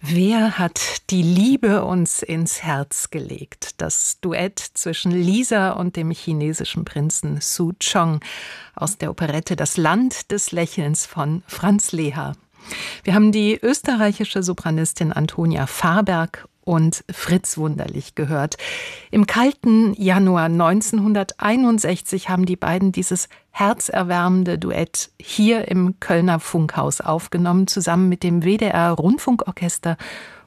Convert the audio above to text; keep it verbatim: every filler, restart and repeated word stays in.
Wer hat die Liebe uns ins Herz gelegt? Das Duett zwischen Lisa und dem chinesischen Prinzen Su Chong aus der Operette Das Land des Lächelns von Franz Leher. Wir haben die österreichische Sopranistin Antonia Fahrberg und Fritz Wunderlich gehört. Im kalten Januar neunzehnhunderteinundsechzig haben die beiden dieses herzerwärmende Duett hier im Kölner Funkhaus aufgenommen, zusammen mit dem W D R Rundfunkorchester